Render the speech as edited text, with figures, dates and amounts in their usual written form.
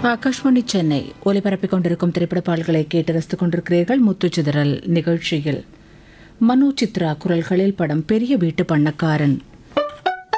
ஆகாஷ்வாணி சென்னை ஒலிபரப்பிக் கொண்டிருக்கும் திரைப்பட பாடல்களை கேட்டு ரசித்துக் கொண்டிருக்கிறீர்கள். முத்துச்சிதறல் நிகழ்ச்சியில் மனோ சித்ரா குரல்களில் படம் பெரிய வீட்டு பண்ணக்காரன்.